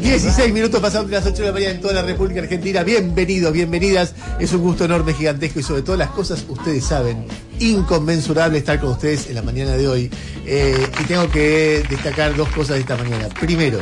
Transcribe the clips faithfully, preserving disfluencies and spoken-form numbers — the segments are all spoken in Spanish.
dieciséis minutos pasaron de las ocho de la mañana en toda la República Argentina. Bienvenidos, bienvenidas. Es un gusto enorme, gigantesco y sobre todas las cosas, ustedes saben, inconmensurable estar con ustedes en la mañana de hoy. Eh, y tengo que destacar dos cosas de esta mañana. Primero,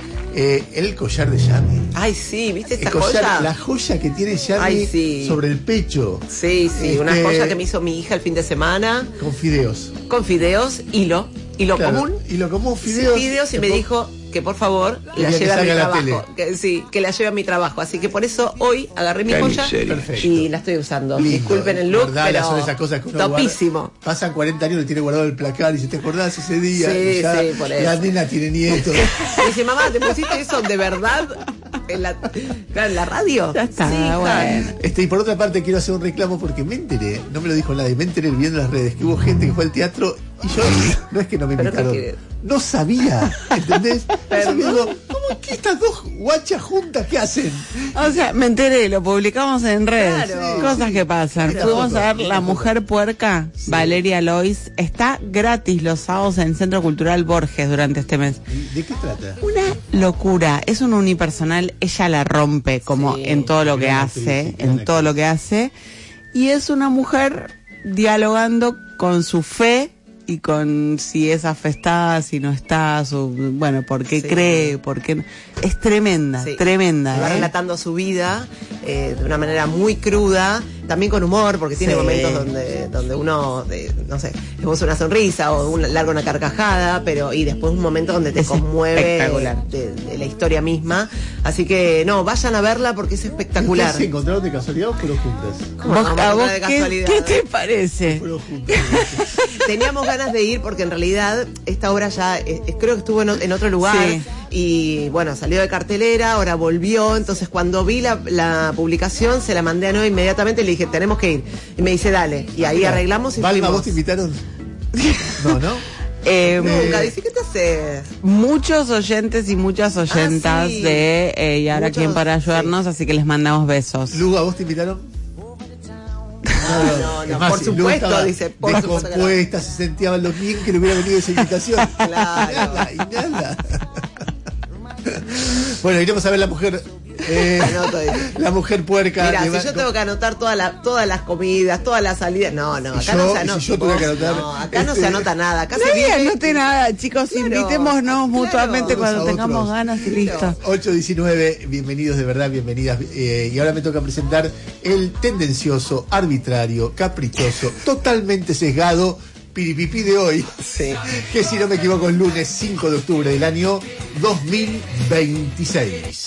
eh, el collar de Yami. Ay, sí, ¿viste esta el collar, joya? La joya que tiene Yami. Ay, sí. Sobre el pecho. Sí, sí, este, una joya que me hizo mi hija el fin de semana. Con fideos. Con fideos, hilo. Hilo claro, común. Hilo común, fideos. Sí, fideos y me dijo que por favor la lleve a mi trabajo. Que, sí, que la lleve a mi trabajo. Así que por eso hoy agarré mi joya y la estoy usando. Lindo. Disculpen el look, verdad, pero son esas cosas que uno topísimo. Guarda, pasan cuarenta años y tiene guardado el placar y si te acordás ese día. Sí, ya, sí, por eso. La nena tiene nietos. Y dice, mamá, ¿te pusiste eso de verdad en la, claro, en la radio? Ya está, sí, bueno. Este, y por otra parte quiero hacer un reclamo porque me enteré, no me lo dijo nadie, me enteré viendo las redes que hubo gente que fue al teatro y yo, no es que no me invitaron, no sabía, ¿entendés? Digo, ¿cómo que estas dos guachas juntas qué hacen? O sea, me enteré, lo publicamos en redes. Claro. Cosas Sí. que pasan. Mira, Fuimos foto, a ver mira, La foto. Mujer Puerca, Sí. Valeria Lois. Está gratis los sábados en el Centro Cultural Borges durante este mes. ¿De qué trata? Una locura, es un unipersonal, ella la rompe como Sí. en todo lo que Gran hace, actriz, gran en todo actriz. lo que hace. Y es una mujer dialogando con su fe y con si es afectada, si no está, su, bueno, por qué Sí. cree, por qué no. Es tremenda, Sí. tremenda. Va ¿eh? relatando su vida eh, de una manera muy cruda, también con humor, porque tiene Sí. momentos donde donde uno, de, no sé, le puso una sonrisa o un, larga una carcajada, pero y después un momento donde te Es conmueve espectacular. de, de la historia misma. Así que no, vayan a verla porque es espectacular. ¿Ustedes se encontraron de casualidad o fueron juntas? ¿Cómo ¿Vos, no? a vos De qué, casualidad. qué te parece? Fueron juntas. Teníamos ganas de ir porque en realidad esta obra ya eh, eh, creo que estuvo en, o- en otro lugar Sí. y bueno, salió de cartelera, ahora volvió, entonces cuando vi la, la publicación se la mandé a Noé inmediatamente y le dije, tenemos que ir. Y me dice, dale. Y ahí Mira, arreglamos y Balma, fuimos. ¿vos te invitaron? No, ¿no? Eh, Nunca, dice, ¿qué te haces? Muchos oyentes y muchas oyentas Ah, sí. de eh, Y ahora Muchos, quién para ayudarnos, así que les mandamos besos. Lu, ¿a vos te invitaron? No, no, Es no, más, por si Lu supuesto, estaba dice, por supuesto que no. descompuesta, se sentía lo bien que le hubiera venido esa invitación. Claro. Y nada, y nada. Bueno, iremos a ver La Mujer. Eh, Anoto, dice. La Mujer Puerca. Mira, de si Ba- yo tengo que anotar toda la, todas las comidas, todas las salidas, no, no, Y acá yo- no se y anota. si yo tuve que anotar, no, acá no este, se anota nada, acá se Nadie vive. anote nada, chicos, Claro, invitémonos claro. mutuamente cuando Unos a tengamos otros. ganas y listo. ocho diecinueve, bienvenidos de verdad, bienvenidas. Eh, y ahora me toca presentar el tendencioso, arbitrario, caprichoso, totalmente sesgado piripipí de hoy. Sí. Que si no me equivoco es lunes cinco de octubre del año dos mil veintiséis.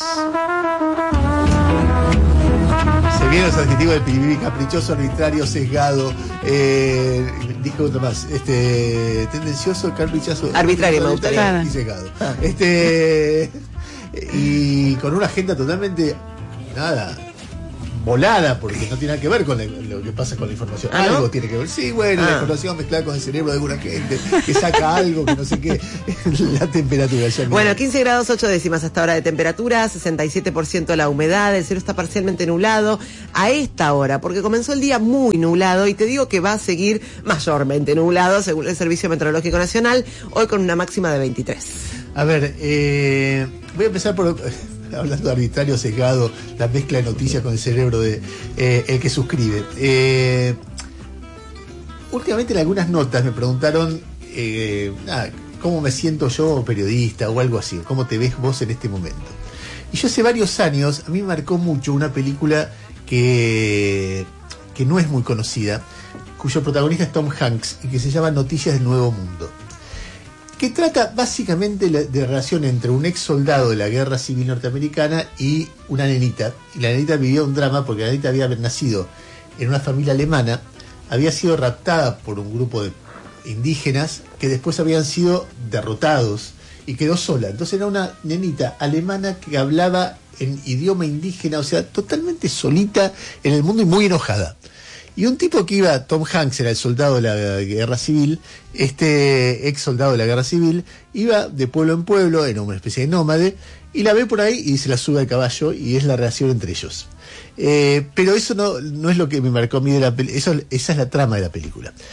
Se vienen los adjetivos del piripipí, caprichoso, arbitrario, sesgado, eh, dijo otro más, este, tendencioso, caprichoso, Arbitrario, me gustaría. y sesgado. Este, y con una agenda totalmente, nada, volada, porque no tiene nada que ver con la- lo que pasa con la información. ¿Ah, no? Algo tiene que ver. Sí, bueno, la Ah. información mezclada con el cerebro de alguna gente que saca algo, que no sé qué. La temperatura ya. Bueno, quince grados ocho décimas hasta hora de temperatura, sesenta y siete por ciento la humedad, el cielo está parcialmente nublado a esta hora, porque comenzó el día muy nublado y te digo que va a seguir mayormente nublado según el Servicio Meteorológico Nacional, hoy con una máxima de veintitrés. A ver, eh, voy a empezar por. Hablando de arbitrario sesgado, la mezcla de noticias con el cerebro de eh, el que suscribe. Eh, últimamente en algunas notas me preguntaron eh, nada, cómo me siento yo periodista o algo así, cómo te ves vos en este momento. Y yo hace varios años, a mí me marcó mucho una película que, que no es muy conocida, cuyo protagonista es Tom Hanks y que se llama Noticias del Nuevo Mundo, que trata básicamente la- de la relación entre un ex soldado de la Guerra Civil Norteamericana y una nenita. Y la nenita vivía un drama porque la nenita había nacido en una familia alemana, había sido raptada por un grupo de indígenas que después habían sido derrotados y quedó sola. Entonces era una nenita alemana que hablaba en idioma indígena, o sea, totalmente solita en el mundo y muy enojada. Y un tipo que iba, Tom Hanks era el soldado de la Guerra Civil, este ex soldado de la Guerra Civil, iba de pueblo en pueblo, era una especie de nómade, y la ve por ahí y se la sube al caballo y es la relación entre ellos. Eh, pero eso no, no es lo que me marcó a mí de la película, esa es la trama de la película.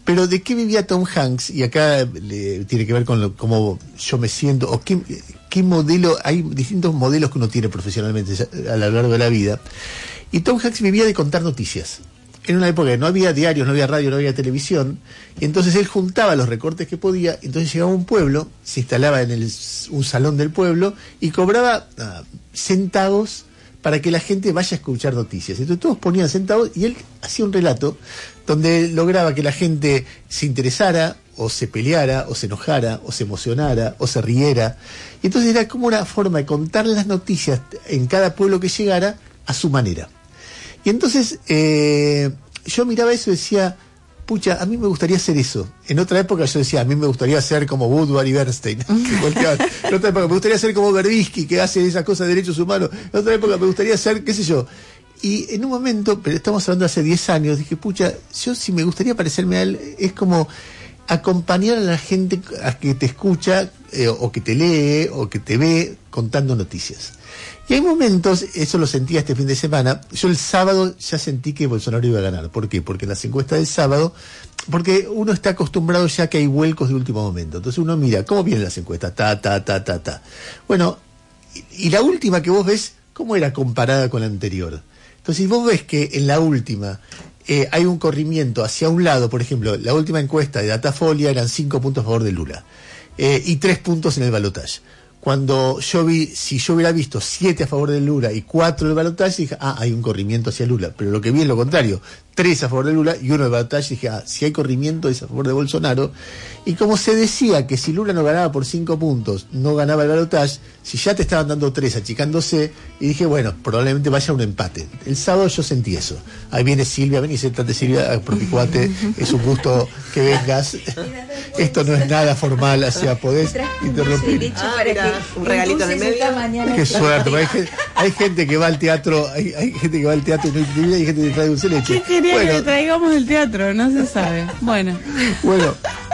Pero ¿de qué vivía Tom Hanks? Y acá le, tiene que ver con lo, cómo yo me siento, o qué, qué modelo, hay distintos modelos que uno tiene profesionalmente a lo largo de la vida. Y Tom Hanks vivía de contar noticias. En una época que no había diarios, no había radio, no había televisión, y entonces él juntaba los recortes que podía, entonces llegaba a un pueblo, se instalaba en el, un salón del pueblo y cobraba uh, centavos para que la gente vaya a escuchar noticias. Entonces todos ponían centavos y él hacía un relato donde lograba que la gente se interesara, o se peleara, o se enojara, o se emocionara, o se riera. Y entonces era como una forma de contar las noticias en cada pueblo que llegara a su manera. Y entonces eh, yo miraba eso y decía, pucha, a mí me gustaría hacer eso. En otra época yo decía, a mí me gustaría ser como Woodward y Bernstein. En otra época me gustaría ser como Berbisky, que hace esas cosas de derechos humanos. En otra época me gustaría ser, qué sé yo. Y en un momento, pero estamos hablando de hace diez años, dije, pucha, yo si me gustaría parecerme a él, es como acompañar a la gente a que te escucha, eh, o que te lee, o que te ve contando noticias. Y hay momentos, eso lo sentía este fin de semana, yo el sábado ya sentí que Bolsonaro iba a ganar. ¿Por qué? Porque en las encuestas del sábado, porque uno está acostumbrado ya que hay vuelcos de último momento. Entonces uno mira, ¿cómo vienen las encuestas? Ta, ta, ta, ta, ta. Bueno, y, y la última que vos ves, ¿cómo era comparada con la anterior? Entonces si vos ves que en la última eh, hay un corrimiento hacia un lado, por ejemplo, la última encuesta de Datafolia eran cinco puntos a favor de Lula, eh, y tres puntos en el balotaje. Cuando yo vi, si yo hubiera visto siete a favor de Lula y cuatro del balotaje, dije, ah, hay un corrimiento hacia Lula. Pero lo que vi es lo contrario, tres a favor de Lula y uno del balotaje, dije, ah, si hay corrimiento es a favor de Bolsonaro. Y como se decía que si Lula no ganaba por cinco puntos, no ganaba el balotaje, si ya te estaban dando tres, achicándose, y dije, bueno, probablemente vaya a un empate. El sábado yo sentí eso. Ahí viene Silvia, vení, sentate Silvia, propicuate, es un gusto que vengas. Esto no es nada formal, o sea, podés interrumpir. Ah, mira, un regalito de medio. Qué suerte, hay gente, hay gente que va al teatro, hay, hay gente que va al teatro y no inscribe, hay gente que trae dulce de leche. ¿Qué quería bueno, que le traigamos del teatro? No se sabe. Bueno. Bueno.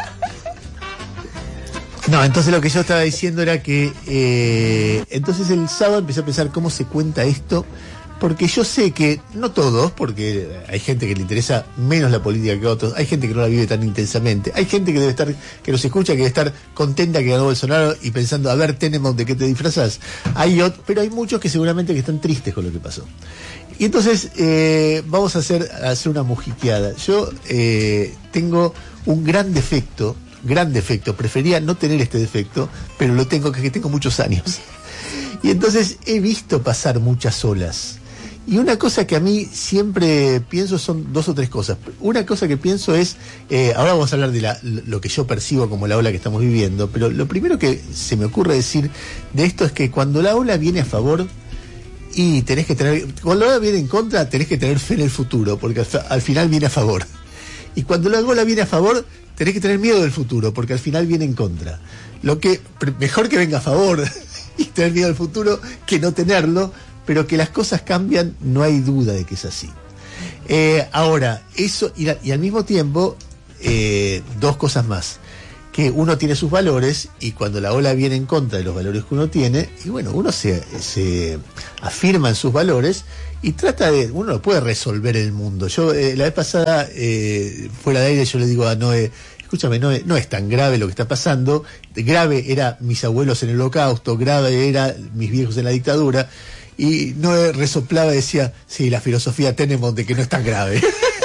No, entonces lo que yo estaba diciendo era que eh, entonces el sábado empecé a pensar cómo se cuenta esto, porque yo sé que, no todos, porque hay gente que le interesa menos la política que otros, hay gente que no la vive tan intensamente, hay gente que debe estar, que nos escucha, que debe estar contenta que ganó Bolsonaro y pensando, a ver, Tenemos, ¿de qué te disfrazas? Hay otro, pero hay muchos que seguramente que están tristes con lo que pasó. Y entonces eh, vamos a hacer, a hacer una mujiqueada. Yo eh, tengo un gran defecto, gran defecto, prefería no tener este defecto, pero lo tengo, que tengo muchos años. Y entonces he visto pasar muchas olas. Y una cosa que a mí siempre pienso son dos o tres cosas. Una cosa que pienso es, eh, ahora vamos a hablar de la, lo que yo percibo como la ola que estamos viviendo, pero lo primero que se me ocurre decir de esto es que cuando la ola viene a favor, y tenés que tener, cuando la ola viene en contra, tenés que tener fe en el futuro, porque al, al final viene a favor. Y cuando la ola viene a favor, tenés que tener miedo del futuro, porque al final viene en contra. Lo que, mejor que venga a favor y tener miedo del futuro que no tenerlo, pero que las cosas cambian, no hay duda de que es así. Eh, ahora, eso, y, la, y al mismo tiempo, eh, dos cosas más. Que uno tiene sus valores, y cuando la ola viene en contra de los valores que uno tiene, y bueno, uno se, se afirma en sus valores y trata de, uno no puede resolver el mundo. Yo, eh, la vez pasada, eh, fuera de aire, yo le digo a Noé, escúchame, no es, no es tan grave lo que está pasando. Grave era mis abuelos en el Holocausto, grave era mis viejos en la dictadura. Y Noé resoplaba y decía, sí, la filosofía tenemos de que no es tan grave.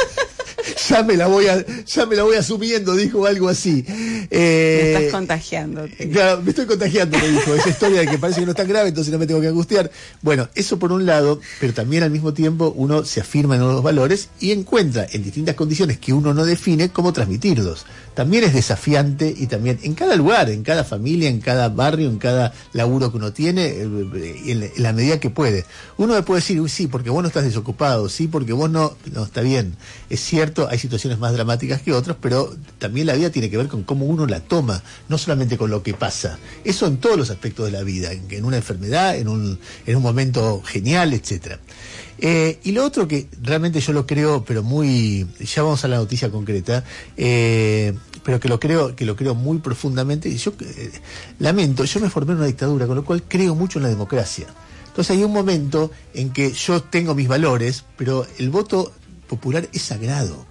ya me la voy a, ya me la voy asumiendo, dijo algo así. Eh, me estás contagiando. Claro, me estoy contagiando, me dijo. Esa historia de que parece que no es tan grave, entonces no me tengo que angustiar. Bueno, eso por un lado, pero también al mismo tiempo uno se afirma en los valores y encuentra en distintas condiciones que uno no define cómo transmitirlos. También es desafiante, y también en cada lugar, en cada familia, en cada barrio, en cada laburo que uno tiene, en la medida que puede. Uno me puede decir, uy, sí, porque vos no estás desocupado, sí, porque vos no, no está bien. Es cierto, hay situaciones más dramáticas que otras, pero también la vida tiene que ver con cómo uno la toma, no solamente con lo que pasa. Eso en todos los aspectos de la vida, en, en una enfermedad, en un, en un momento genial, etcétera. Eh, y lo otro que realmente yo lo creo, pero muy, ya vamos a la noticia concreta, eh, pero que lo creo, que lo creo muy profundamente. Yo eh, lamento, yo me formé en una dictadura, con lo cual creo mucho en la democracia. Entonces hay un momento en que yo tengo mis valores, pero el voto popular es sagrado.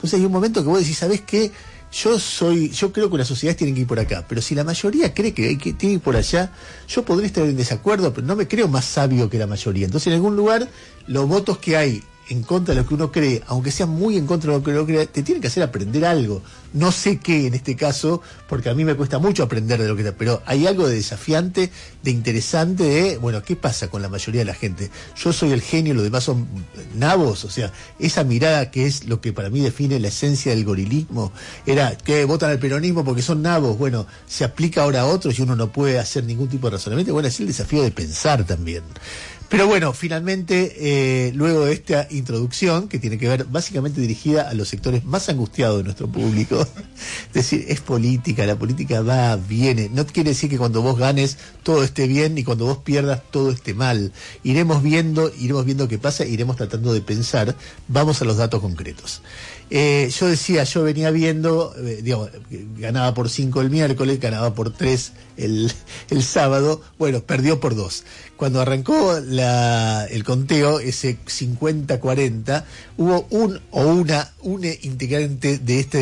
Entonces hay un momento que vos decís, ¿sabés qué? Yo soy, yo creo que las sociedades tienen que ir por acá, pero si la mayoría cree que, hay que tiene que ir por allá, yo podría estar en desacuerdo, pero no me creo más sabio que la mayoría. Entonces en algún lugar, los votos que hay en contra de lo que uno cree, aunque sean muy en contra de lo que uno cree, te tienen que hacer aprender algo. No sé qué en este caso, porque a mí me cuesta mucho aprender de lo que... Pero hay algo de desafiante, de interesante, de, bueno, ¿qué pasa con la mayoría de la gente? Yo soy el genio, los demás son nabos, o sea, esa mirada que es lo que para mí define la esencia del gorilismo, era que votan al peronismo porque son nabos, bueno, se aplica ahora a otros y uno no puede hacer ningún tipo de razonamiento. Bueno, es el desafío de pensar también. Pero bueno, finalmente, eh, luego de esta introducción, que tiene que ver básicamente dirigida a los sectores más angustiados de nuestro público, es decir, es política, la política va, viene, no quiere decir que cuando vos ganes todo esté bien y cuando vos pierdas todo esté mal. Iremos viendo, iremos viendo qué pasa, iremos tratando de pensar, vamos a los datos concretos. Eh, yo decía, yo venía viendo, eh, digamos, ganaba por cinco el miércoles, ganaba por tres el, el sábado, bueno, perdió por dos. Cuando arrancó la, el conteo, ese cincuenta cuarenta, hubo un o una, un integrante de este,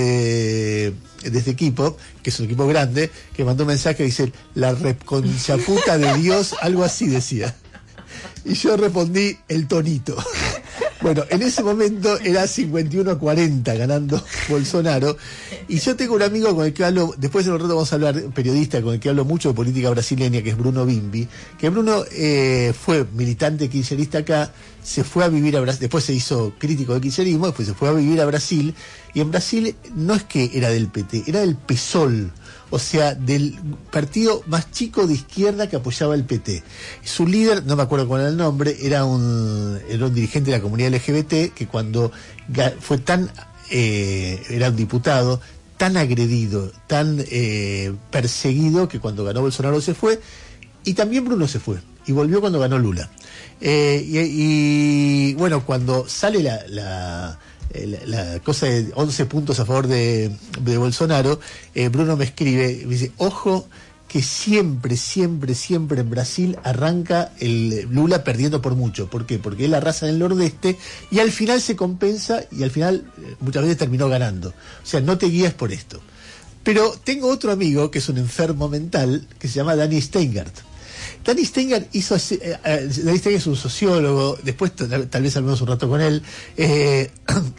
de este equipo, que es un equipo grande, que mandó un mensaje que dice, la reconchaputa de Dios, algo así decía. Y yo respondí, el tonito. Bueno, en ese momento era cincuenta y uno a cuarenta ganando Bolsonaro. Y yo tengo un amigo con el que hablo, después de un rato vamos a hablar, periodista con el que hablo mucho de política brasileña, que es Bruno Bimbi, que Bruno eh, fue militante kirchnerista acá, se fue a vivir a Brasil, después se hizo crítico del kirchnerismo, después se fue a vivir a Brasil, y en Brasil no es que era del P T, era del PSOL. O sea, del partido más chico de izquierda que apoyaba el P T. Su líder, no me acuerdo cuál era el nombre, era un, era un dirigente de la comunidad L G B T que cuando fue tan, eh, era un diputado, tan agredido, tan eh, perseguido, que cuando ganó Bolsonaro se fue, y también Bruno se fue, y volvió cuando ganó Lula. Eh, y, y bueno, cuando sale la... la La, la cosa de once puntos a favor de, de Bolsonaro, eh, Bruno me escribe, me dice, ojo que siempre, siempre, siempre en Brasil arranca el Lula perdiendo por mucho. ¿Por qué? Porque él arrasa en el nordeste y al final se compensa y al final muchas veces terminó ganando. O sea, no te guías por esto. Pero tengo otro amigo que es un enfermo mental que se llama Dani Steingart. Dani Steingart hizo, eh, eh, Dani Steingart es un sociólogo, después tal, tal vez hablemos un rato con él, eh,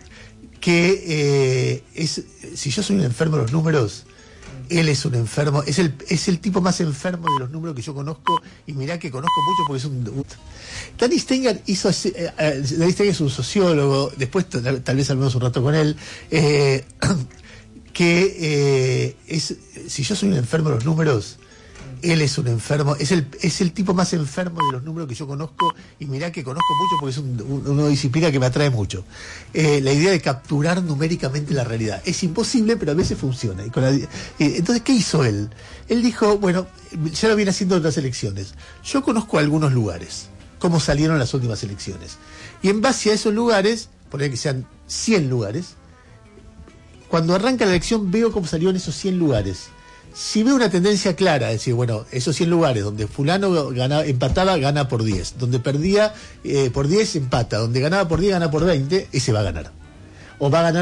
que eh, es, si yo soy un enfermo de los números, él es un enfermo, es el, es el tipo más enfermo de los números que yo conozco, y mirá que conozco mucho porque es un... un Dani Steingart hizo, eh, eh, Dani Steingart es un sociólogo, después tal, tal vez hablemos un rato con él, eh, que eh, es, si yo soy un enfermo de los números, él es un enfermo, es el, es el tipo más enfermo de los números que yo conozco, y mirá que conozco mucho porque es un, un, una disciplina que me atrae mucho. Eh, la idea de capturar numéricamente la realidad. Es imposible, pero a veces funciona. Y con la, eh, entonces, ¿qué hizo él? Él dijo, bueno, ya lo viene haciendo en otras elecciones. Yo conozco algunos lugares, cómo salieron las últimas elecciones. Y en base a esos lugares, poner que sean cien lugares, cuando arranca la elección veo cómo salieron esos cien lugares. Si veo una tendencia clara, es decir, bueno, esos cien lugares donde fulano ganaba, empataba, gana por diez, donde perdía eh, por diez, empata, donde ganaba por diez, gana por veinte, ese va a ganar. O va a ganar